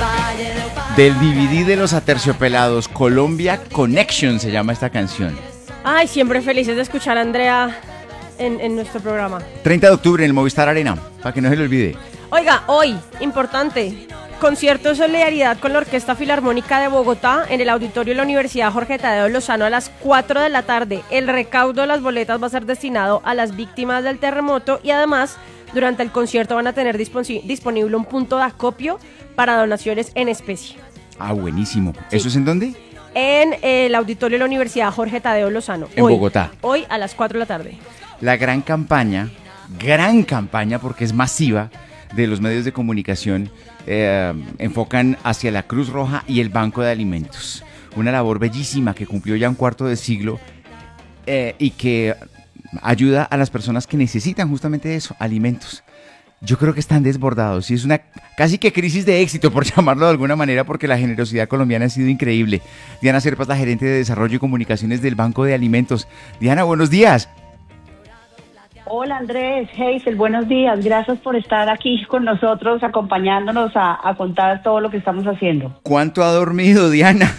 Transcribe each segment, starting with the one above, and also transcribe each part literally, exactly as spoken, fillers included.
Del D V D de los Aterciopelados, Colombia Connection se llama esta canción. Ay, siempre felices de escuchar a Andrea en, en nuestro programa. treinta de octubre en el Movistar Arena, para que no se le olvide. Oiga, hoy, importante, concierto de solidaridad con la Orquesta Filarmónica de Bogotá en el auditorio de la Universidad Jorge Tadeo Lozano a las cuatro de la tarde. El recaudo de las boletas va a ser destinado a las víctimas del terremoto y además, durante el concierto van a tener dispon- disponible un punto de acopio para donaciones en especie. Ah, buenísimo. Sí. ¿Eso es en dónde? En el auditorio de la Universidad Jorge Tadeo Lozano. En hoy, Bogotá. Hoy a las cuatro de la tarde. La gran campaña, gran campaña porque es masiva, de los medios de comunicación eh, enfocan hacia la Cruz Roja y el Banco de Alimentos. Una labor bellísima que cumplió ya un cuarto de siglo eh, y que ayuda a las personas que necesitan justamente eso, alimentos. Yo creo que están desbordados y es una casi que crisis de éxito, por llamarlo de alguna manera, porque la generosidad colombiana ha sido increíble. Diana Serpas, la gerente de Desarrollo y Comunicaciones del Banco de Alimentos. Diana, buenos días. Hola Andrés, Hazel, buenos días. Gracias por estar aquí con nosotros, acompañándonos a, a contar todo lo que estamos haciendo. ¿Cuánto ha dormido, Diana?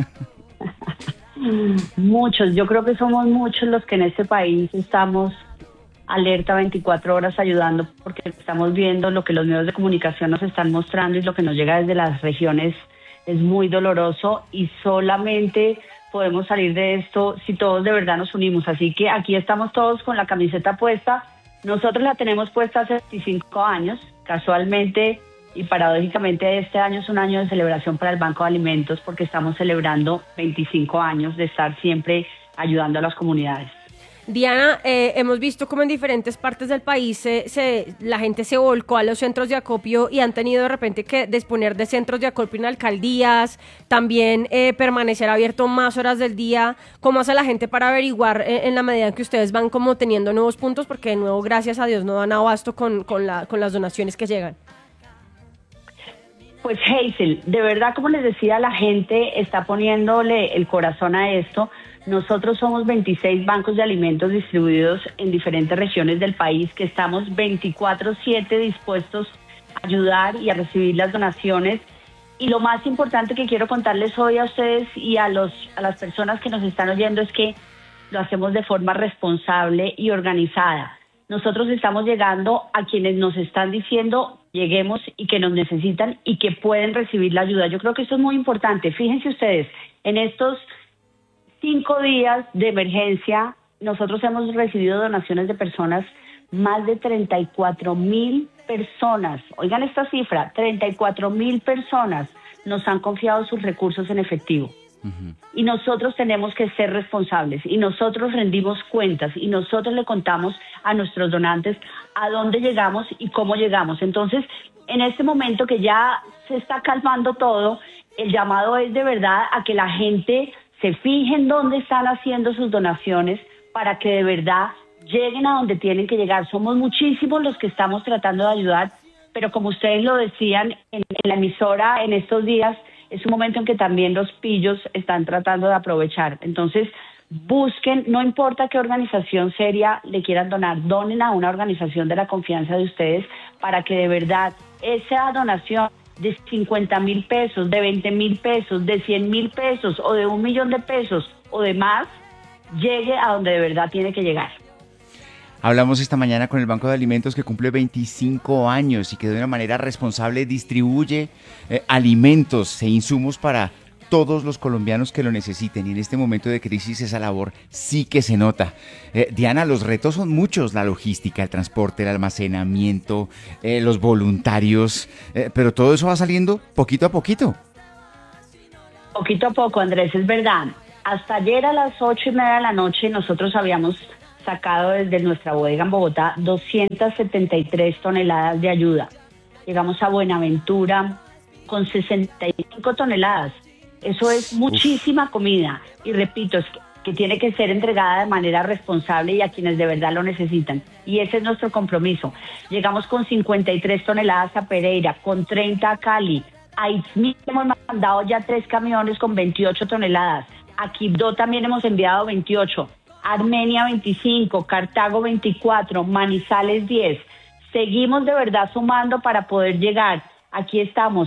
Muchos, yo creo que somos muchos los que en este país estamos alerta veinticuatro horas ayudando, porque estamos viendo lo que los medios de comunicación nos están mostrando y lo que nos llega desde las regiones es muy doloroso y solamente podemos salir de esto si todos de verdad nos unimos. Así que aquí estamos todos con la camiseta puesta. Nosotros la tenemos puesta hace veinticinco años, casualmente y paradójicamente este año es un año de celebración para el Banco de Alimentos porque estamos celebrando veinticinco años de estar siempre ayudando a las comunidades. Diana, eh, hemos visto como en diferentes partes del país se, se, la gente se volcó a los centros de acopio y han tenido de repente que disponer de centros de acopio en alcaldías, también eh, permanecer abierto más horas del día. ¿Cómo hace la gente para averiguar eh, en la medida en que ustedes van como teniendo nuevos puntos? Porque de nuevo, gracias a Dios, no dan abasto con, con, la, con las donaciones que llegan. Pues Hazel, de verdad, como les decía, la gente está poniéndole el corazón a esto. Nosotros somos veintiséis bancos de alimentos distribuidos en diferentes regiones del país que estamos veinticuatro siete dispuestos a ayudar y a recibir las donaciones. Y lo más importante que quiero contarles hoy a ustedes y a, los, a las personas que nos están oyendo es que lo hacemos de forma responsable y organizada. Nosotros estamos llegando a quienes nos están diciendo lleguemos y que nos necesitan y que pueden recibir la ayuda. Yo creo que esto es muy importante. Fíjense ustedes, en estos cinco días de emergencia, nosotros hemos recibido donaciones de personas, más de treinta y cuatro mil personas. Oigan esta cifra, treinta y cuatro mil personas nos han confiado sus recursos en efectivo. Uh-huh. Y nosotros tenemos que ser responsables y nosotros rendimos cuentas y nosotros le contamos a nuestros donantes a dónde llegamos y cómo llegamos. Entonces, en este momento que ya se está calmando todo, el llamado es de verdad a que la gente se fijen dónde están haciendo sus donaciones para que de verdad lleguen a donde tienen que llegar. Somos muchísimos los que estamos tratando de ayudar, pero como ustedes lo decían en, en la emisora en estos días, es un momento en que también los pillos están tratando de aprovechar. Entonces, busquen, no importa qué organización seria le quieran donar, donen a una organización de la confianza de ustedes para que de verdad esa donación de cincuenta mil pesos, de veinte mil pesos, de cien mil pesos o de un millón de pesos o de más, llegue a donde de verdad tiene que llegar. Hablamos esta mañana con el Banco de Alimentos que cumple veinticinco años y que de una manera responsable distribuye eh, alimentos e insumos para todos los colombianos que lo necesiten. Y en este momento de crisis esa labor sí que se nota. Eh, Diana, los retos son muchos, la logística, el transporte, el almacenamiento, eh, los voluntarios, eh, pero todo eso va saliendo poquito a poquito. Poquito a poco, Andrés, es verdad. Hasta ayer a las ocho y media de la noche nosotros habíamos sacado desde nuestra bodega en Bogotá doscientas setenta y tres toneladas de ayuda. Llegamos a Buenaventura con sesenta y cinco toneladas. Eso es muchísima comida. Y repito, es que, que tiene que ser entregada de manera responsable y a quienes de verdad lo necesitan. Y ese es nuestro compromiso. Llegamos con cincuenta y tres toneladas a Pereira, con treinta a Cali. A Itzmí hemos mandado ya tres camiones con veintiocho toneladas. A Quibdó también hemos enviado veintiocho. Armenia veinticinco, Cartago veinticuatro, Manizales diez. Seguimos de verdad sumando para poder llegar. Aquí estamos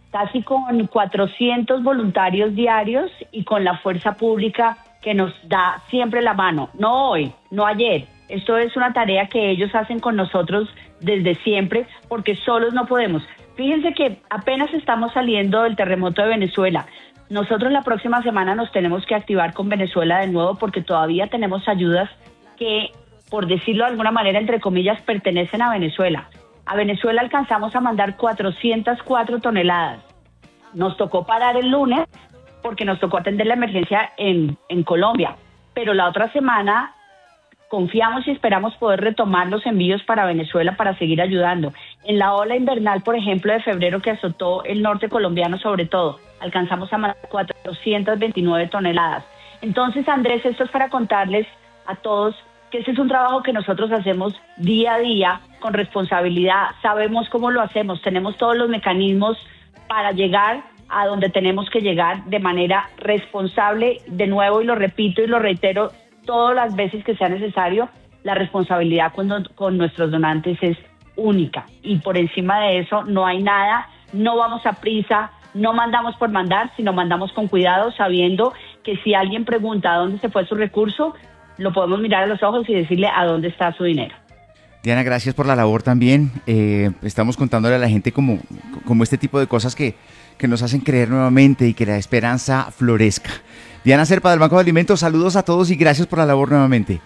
casi con cuatrocientos voluntarios diarios y con la fuerza pública que nos da siempre la mano, no hoy, no ayer. Esto es una tarea que ellos hacen con nosotros desde siempre, porque solos no podemos. Fíjense que apenas estamos saliendo del terremoto de Venezuela. Nosotros la próxima semana nos tenemos que activar con Venezuela de nuevo, porque todavía tenemos ayudas que, por decirlo de alguna manera, entre comillas, pertenecen a Venezuela. A Venezuela alcanzamos a mandar cuatrocientas cuatro toneladas. Nos tocó parar el lunes porque nos tocó atender la emergencia en, en Colombia. Pero la otra semana confiamos y esperamos poder retomar los envíos para Venezuela para seguir ayudando. En la ola invernal, por ejemplo, de febrero que azotó el norte colombiano sobre todo, alcanzamos a mandar cuatrocientas veintinueve toneladas. Entonces, Andrés, esto es para contarles a todos que ese es un trabajo que nosotros hacemos día a día con responsabilidad, sabemos cómo lo hacemos, tenemos todos los mecanismos para llegar a donde tenemos que llegar de manera responsable, de nuevo, y lo repito y lo reitero todas las veces que sea necesario, la responsabilidad con, con nuestros donantes es única, y por encima de eso no hay nada, no vamos a prisa, no mandamos por mandar, sino mandamos con cuidado, sabiendo que si alguien pregunta a dónde se fue su recurso, lo podemos mirar a los ojos y decirle a dónde está su dinero. Diana, gracias por la labor también. Eh, estamos contándole a la gente como, como este tipo de cosas que, que nos hacen creer nuevamente y que la esperanza florezca. Diana Zerpa del Banco de Alimentos, saludos a todos y gracias por la labor nuevamente.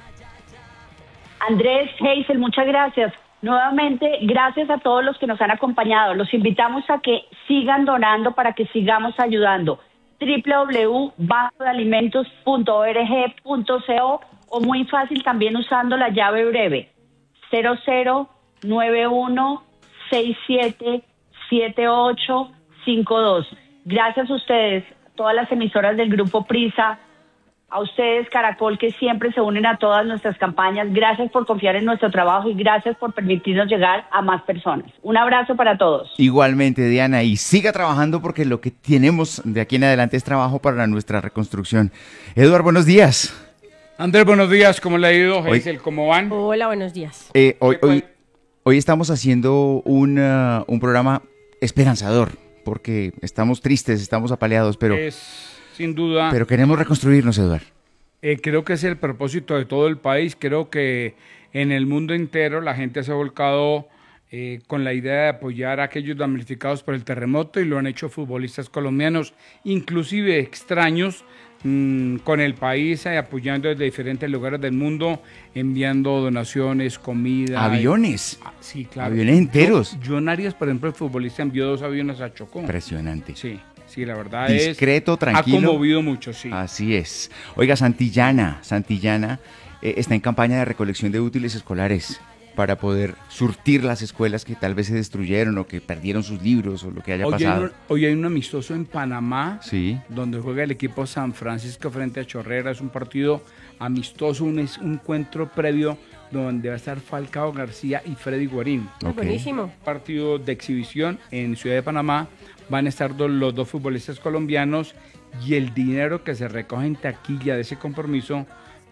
Andrés, Hazel, muchas gracias. Nuevamente, gracias a todos los que nos han acompañado. Los invitamos a que sigan donando para que sigamos ayudando. doble u doble u doble u punto banco de alimentos punto org punto co o muy fácil también usando la llave breve cero cero nueve uno seis siete siete ocho cinco dos. Gracias a ustedes, todas las emisoras del Grupo Prisa, a ustedes, Caracol, que siempre se unen a todas nuestras campañas. Gracias por confiar en nuestro trabajo y gracias por permitirnos llegar a más personas. Un abrazo para todos. Igualmente, Diana, y siga trabajando porque lo que tenemos de aquí en adelante es trabajo para nuestra reconstrucción. Eduardo, buenos días. Andrés, buenos días. ¿Cómo le ha ido? Hoy, Hazel, ¿cómo van? Hola, buenos días. Eh, hoy, hoy, hoy estamos haciendo un, uh, un programa esperanzador porque estamos tristes, estamos apaleados, pero... Es... Sin duda. Pero queremos reconstruirnos, Eduardo. Eh, creo que es el propósito de todo el país. Creo que en el mundo entero la gente se ha volcado eh, con la idea de apoyar a aquellos damnificados por el terremoto y lo han hecho futbolistas colombianos, inclusive extraños, mmm, con el país, eh, apoyando desde diferentes lugares del mundo, enviando donaciones, comida. ¿Aviones? Eh, ah, sí, claro. ¿Aviones enteros? Yo, John Arias, por ejemplo, el futbolista, envió dos aviones a Chocó. Impresionante. Sí. Sí, la verdad discreto, es... Discreto, tranquilo. Ha conmovido mucho, sí. Así es. Oiga, Santillana, Santillana eh, está en campaña de recolección de útiles escolares para poder surtir las escuelas que tal vez se destruyeron o que perdieron sus libros o lo que haya hoy pasado. Hay un, hoy hay un amistoso en Panamá, sí, donde juega el equipo San Francisco frente a Chorrera. Es un partido amistoso, un encuentro previo donde va a estar Falcao García y Freddy Guarín. Okay. Buenísimo. Partido de exhibición en Ciudad de Panamá. Van a estar dos, los dos futbolistas colombianos y el dinero que se recoge en taquilla de ese compromiso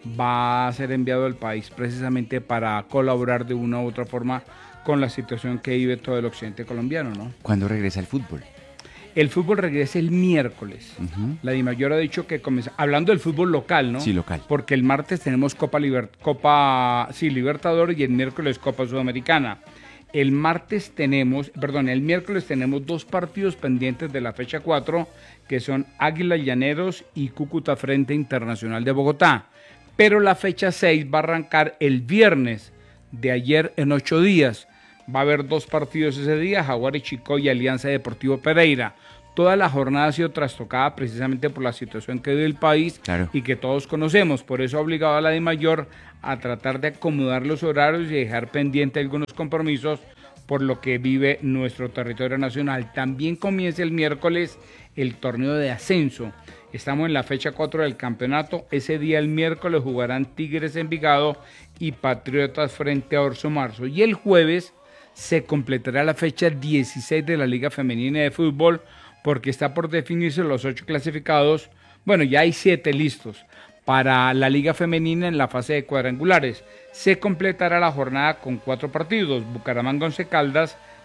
va a ser enviado al país precisamente para colaborar de una u otra forma con la situación que vive todo el occidente colombiano, ¿no? ¿Cuándo regresa el fútbol? El fútbol regresa el miércoles. Uh-huh. La DIMAYOR ha dicho que comienza, hablando del fútbol local, ¿no? Sí, local. Porque el martes tenemos Copa, Liber, Copa sí, Libertadores y el miércoles Copa Sudamericana. El martes tenemos, perdón, el miércoles tenemos dos partidos pendientes de la fecha cuatro, que son Águilas Llaneros y Cúcuta Frente Internacional de Bogotá. Pero la fecha seis va a arrancar el viernes de ayer en ocho días. Va a haber dos partidos ese día, Jaguares Chicó y Alianza Deportivo Pereira. Toda la jornada ha sido trastocada precisamente por la situación que vive el país, claro, y que todos conocemos. Por eso ha obligado a la DIMAYOR a tratar de acomodar los horarios y dejar pendiente algunos compromisos por lo que vive nuestro territorio nacional. También comienza el miércoles el torneo de ascenso. Estamos en la fecha cuatro del campeonato. Ese día, el miércoles, jugarán Tigres Envigado y Patriotas frente a Orso Marzo. Y el jueves se completará la fecha dieciséis de la Liga Femenina de Fútbol, porque está por definirse los ocho clasificados. Bueno, ya hay siete listos para la Liga Femenina en la fase de cuadrangulares. Se completará la jornada con cuatro partidos: Bucaramanga Once Caldas,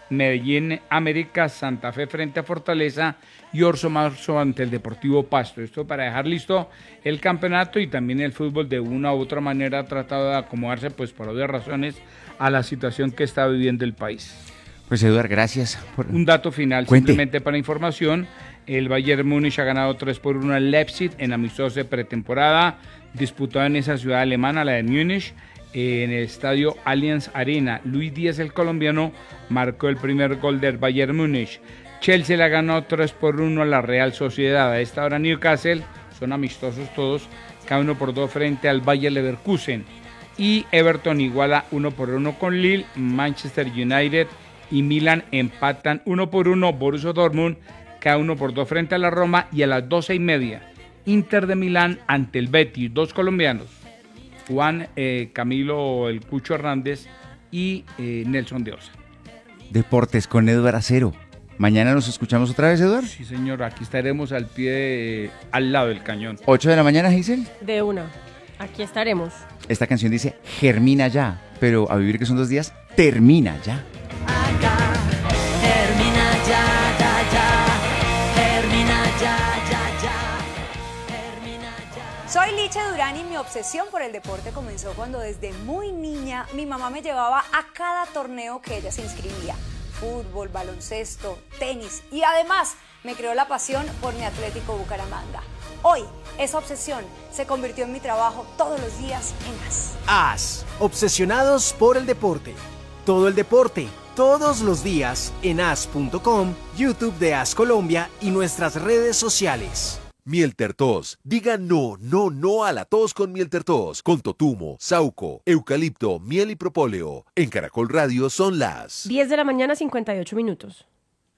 Medellín América, Santa Fe frente a Fortaleza y Orso Marzo ante el Deportivo Pasto. Esto para dejar listo el campeonato, y también el fútbol de una u otra manera ha tratado de acomodarse, pues por obvias razones, a la situación que está viviendo el país. Pues Eduardo, gracias. Por... Un dato final, Cuente. Simplemente para información, el Bayern Múnich ha ganado tres por uno al Leipzig en amistoso de pretemporada, disputado en esa ciudad alemana, la de Múnich, en el estadio Allianz Arena. Luis Díaz, el colombiano, marcó el primer gol del Bayern Múnich. Chelsea le ganó tres por uno a la Real Sociedad. A esta hora Newcastle, son amistosos todos, cada uno por dos frente al Bayer Leverkusen. Y Everton iguala uno por uno con Lille. Manchester United y Milan empatan uno por uno. Borussia Dortmund cada uno por dos frente a la Roma. Y a las doce y media, Inter de Milán ante el Betis. Dos colombianos, Juan eh, Camilo El Cucho Hernández y eh, Nelson de Osa. Deportes con Eduardo Acero. Mañana nos escuchamos otra vez, Eduardo. Sí, señor, aquí estaremos al pie, de, al lado del cañón. ocho de la mañana, Giselle. De una. Aquí estaremos. Esta canción dice germina ya, pero a vivir que son dos días, termina ya. Acá, termina ya, ya, ya, termina ya, ya, ya, termina ya. Soy Licha Durán y mi obsesión por el deporte comenzó cuando desde muy niña mi mamá me llevaba a cada torneo que ella se inscribía. Fútbol, baloncesto, tenis y además me creó la pasión por mi Atlético Bucaramanga. Hoy, esa obsesión se convirtió en mi trabajo todos los días en A S. A S, obsesionados por el deporte. Todo el deporte, todos los días en A S punto com, YouTube de A S Colombia y nuestras redes sociales. Mieltertos. Diga no, no, no a la tos con Mieltertos. Con totumo, sauco, eucalipto, miel y propóleo. En Caracol Radio son las diez de la mañana, cincuenta y ocho minutos.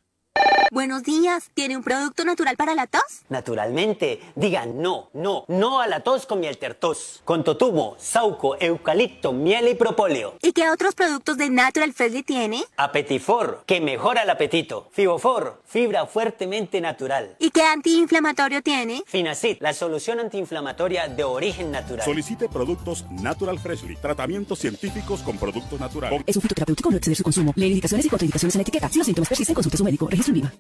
Buenos días, ¿tiene un producto natural para la tos? Naturalmente, digan no, no, no a la tos con Mieltertos. Con totumo, sauco, eucalipto, miel y propóleo. ¿Y qué otros productos de Natural Freshly tiene? Apetifor, que mejora el apetito. Fibofor, fibra fuertemente natural. ¿Y qué antiinflamatorio tiene? Finacid, la solución antiinflamatoria de origen natural. Solicite productos Natural Freshly, tratamientos científicos con productos naturales. Es un fitoterapéutico, no exceder su consumo. Lee indicaciones y contraindicaciones en la etiqueta. Si los síntomas persisten, consulte a su médico. Registro en Viva.